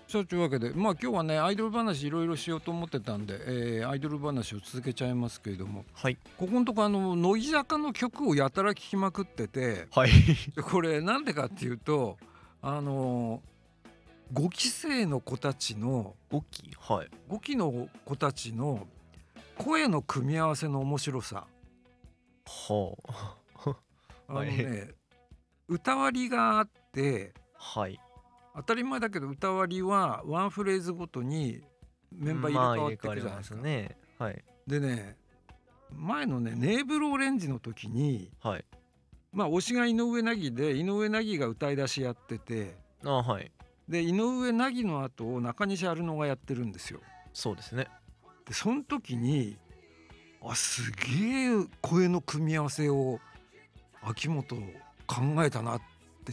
さあというわけで、今日はねアイドル話いろいろしようと思ってたんで、アイドル話を続けちゃいますけれども、 はい。 ここのとこ乃木坂の曲をやたら聴きまくってて、 はい。 でこれなんでかっていうと5期生の子たちの 5期、はい。 5期の子たちの声の組み合わせの面白さ。 はあ。はい。 歌割りがあって、 はい。 当たり前だけど歌割りはワンフレーズごとにメンバー入れ替入わっていれ替わりまくじゃないですか。 すね。はい。 でね、前のねネーブルオレンジの時に、 はい。 推しが井上凪で井上凪が歌い出しやってて、 はい。 で井上凪の後を中西アルノがやってるんですよ。 そうですね。 でその時にすげえ声の組み合わせを秋元考えたなっ